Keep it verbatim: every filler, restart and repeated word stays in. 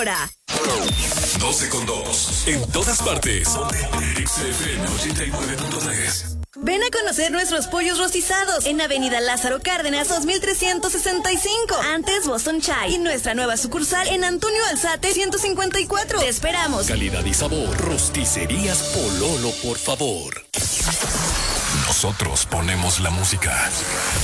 doce con dos. En todas partes. X F M ochenta y nueve punto tres. Ven a conocer nuestros pollos rostizados en Avenida Lázaro Cárdenas dos mil trescientos sesenta y cinco, antes Boston Chai, y nuestra nueva sucursal en Antonio Alzate ciento cincuenta y cuatro. Te esperamos. Calidad y sabor. Rosticerías Pololo, por favor. Nosotros ponemos la música.